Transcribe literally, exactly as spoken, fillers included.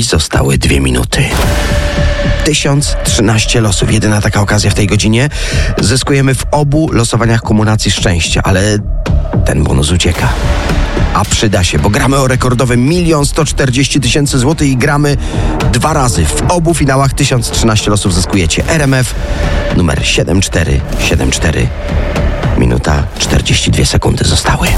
I zostały dwie minuty. tysiąc trzynaście losów. Jedyna taka okazja w tej godzinie. Zyskujemy w obu losowaniach kumulacji szczęścia, ale ten bonus ucieka. A przyda się, bo gramy o rekordowe milion sto czterdzieści tysięcy złotych i gramy dwa razy. W obu finałach tysiąc trzynaście losów zyskujecie. R M F numer siedem cztery siedem cztery. Minuta czterdzieści dwie sekundy zostały.